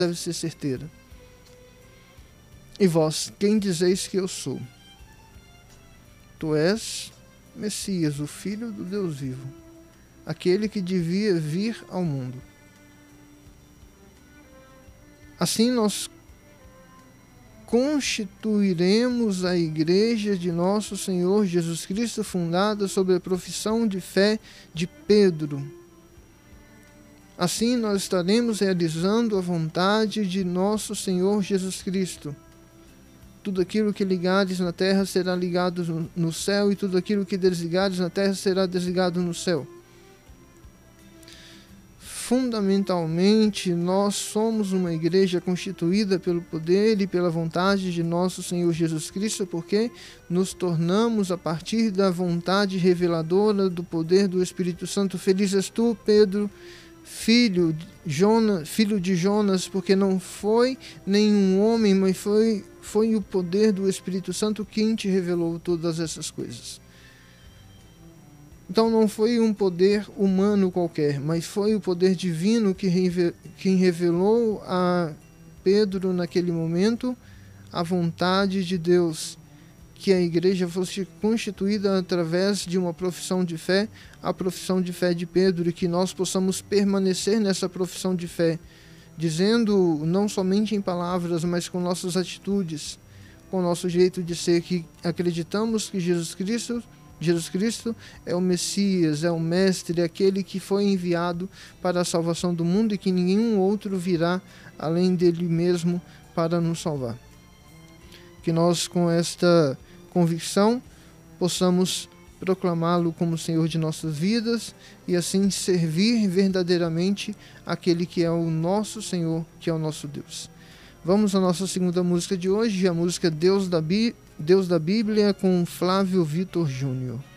deve ser certeira. E vós, quem dizeis que eu sou? Tu és Messias, o Filho do Deus vivo, aquele que devia vir ao mundo. Assim nós constituiremos a igreja de nosso Senhor Jesus Cristo, fundada sobre a profissão de fé de Pedro. Assim nós estaremos realizando a vontade de nosso Senhor Jesus Cristo. Tudo aquilo que ligares na terra será ligado no céu, e tudo aquilo que desligares na terra será desligado no céu. Fundamentalmente, nós somos uma igreja constituída pelo poder e pela vontade de nosso Senhor Jesus Cristo, porque nos tornamos a partir da vontade reveladora do poder do Espírito Santo. Feliz és tu, Pedro, filho de Jonas, porque não foi nenhum homem, mas foi o poder do Espírito Santo quem te revelou todas essas coisas. Então não foi um poder humano qualquer, mas foi o poder divino quem revelou a Pedro naquele momento a vontade de Deus, que a igreja fosse constituída através de uma profissão de fé, a profissão de fé de Pedro, e que nós possamos permanecer nessa profissão de fé, dizendo não somente em palavras, mas com nossas atitudes, com o nosso jeito de ser, que acreditamos que Jesus Cristo é o Messias, é o Mestre, é aquele que foi enviado para a salvação do mundo, e que nenhum outro virá além dele mesmo para nos salvar. Que nós, com esta convicção, possamos proclamá-lo como Senhor de nossas vidas e assim servir verdadeiramente aquele que é o nosso Senhor, que é o nosso Deus. Vamos à nossa segunda música de hoje, a música Deus da Bíblia, com Flávio Vitor Júnior.